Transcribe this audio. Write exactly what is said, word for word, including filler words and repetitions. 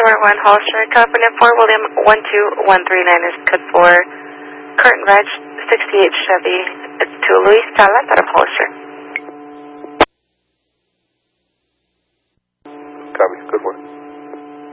November one, Hollister, California four, William one two one three nine is code for Curtin Reg, sixty-eight Chevy. It's to Luis Salas out of Hollister. Copy, good work.